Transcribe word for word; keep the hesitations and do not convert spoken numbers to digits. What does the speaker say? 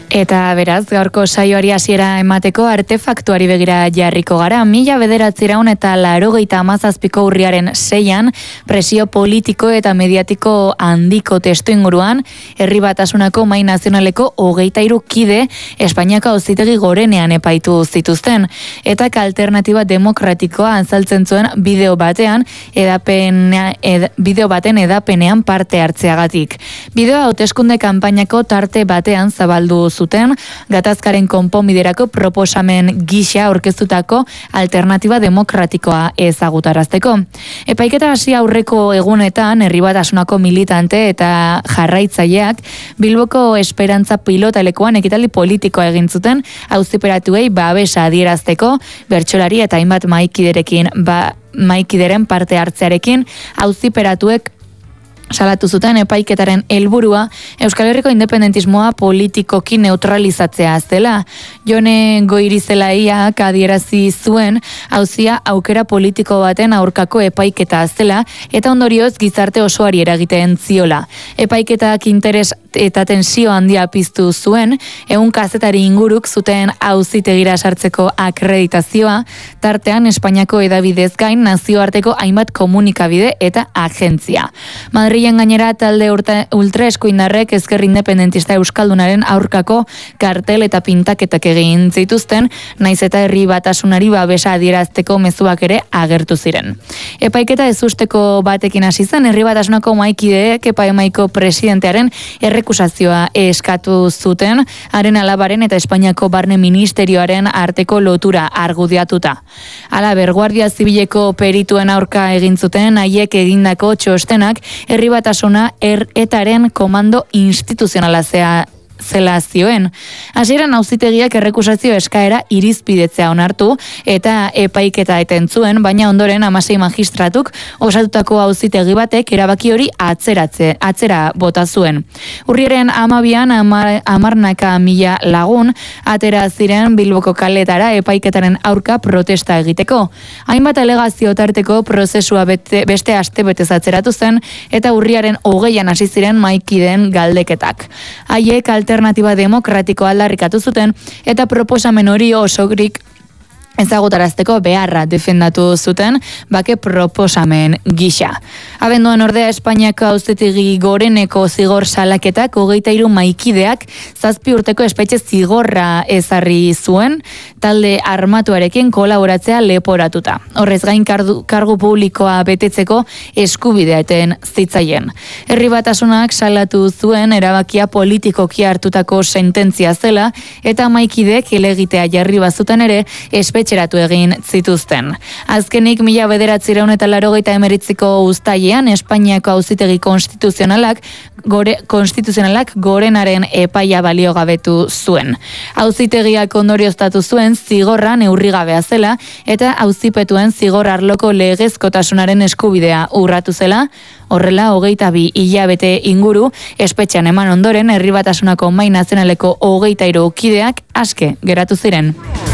Eta beraz, gaurko saioari hasiera emateko artefaktuari begira jarriko gara. Mila bederatziraun eta laurogeita hamazazpiko urriaren seian, presio politiko eta mediatiko handiko testu inguruan, Herri Batasunako Mahai Nazionaleko hogeita hiru kide Espainiako Auzitegi Gorenean epaitu zituzten. Eta alternatiba demokratikoa azaltzen zuen bideo batean, edapen, ed, bideo baten edapenean parte hartzeagatik. Bideoa hauteskunde kanpainako tarte batean zabaldu zuten, gatazkaren konponbiderako proposamen gisa aurkeztutako alternatiba demokratikoa ezagutarazteko. Epaiketa hasi aurreko egunetan, Herri Batasunako militante eta jarraitzaileak Bilboko Esperantza pilotalekuan ekitaldi politikoa egin zuten auziperatuei babesa adierazteko, bertsolari eta hainbat mahaikiderekin ba, mahaikideren parte hartzearekin auziperatuek salatu zuten epaiketaren helburua Euskal Herriko independentismoa politikoki neutralizatzea zela. Jone Goirizelaiak adierazi zuen auzia aukera politiko baten aurkako epaiketa zela eta ondorioz gizarte osoari eragiten ziola. Epaiketak interes eta tensio handia piztu zuen, ehun kazetari inguruk zuten auzitegira sartzeko akreditazioa, tartean Espainiako hedabidez gain nazioarteko hainbat komunikabide eta agentzia. Madrilen gainera talde ultraeskuindarrek ezker independentista euskaldunaren aurkako kartel eta pintaketak egin zituzten, naiz eta Herri Batasunari babesa adierazteko mezuak ere agertu ziren. Epaiketa ezusteko batekin hasi zen, Herri Batasunako mahaikideek epaimahiko presidentearen errekusazioa eskatu zuten, haren alabaren eta Espainiako barne ministerioaren arteko lotura argudiatuta. Halaber, Guardia Zibileko perituen aurka egin zuten, haiek egindako txostenak Herri Batasuna er etaren komando instituzionala zea zela zioen. Hasieran auzitegiak errekusazio eskaera irizpidetzea onartu eta epaiketa eten zuen, baina ondoren hamasei magistratuk osatutako auzitegi batek erabaki hori atzeratze, atzera bota zuen. Urriaren hamabian amar, amarnaka mila lagun atera ziren Bilboko kaletara epaiketaren aurka protesta egiteko. Hainbat alegazio tarteko prozesua bete, beste aste betez atzeratu zen eta urriaren hogeian hasi ziren mahaikideen galdeketak. Haiek alternatiba demokratikoa aldarrikatu zuten eta proposamen hori osorik ezagutarazteko beharra defendatu zuten bake proposamen gisa. Abenduan ordea Espainiako Auzitegi Goreneko zigor salaketak hogeita hiru mahaikideak zazpi urteko espetxe zigorra ezarri zuen, talde armatuarekin kolaboratzea leporatuta. Horrez gain kardu, kargu publikoa betetzeko eskubidea eten zitzaien. Herri Batasunak salatu zuen erabakia politikoki hartutako sententzia zela eta mahaikideek helegitea jarri bazuten ere espetxeratu egin zituzten. Azkenik mila bederatziehun eta laurogeita hemeretziko uztailean Espainiako Auzitegi Konstituzionalak gore, konstituzionalak gorenaren epaia baliogabetu zuen. Auzitegiak ondorioztatu zuen zigorra neurrigabea zela eta auzipetuen zigor arloko legezkotasunaren eskubidea urratu zela. Horrela, hogeita bi hilabete inguru espetxean eman ondoren Herri Batasunako Mahai Nazionaleko hogeita hiru kideak aske geratu ziren.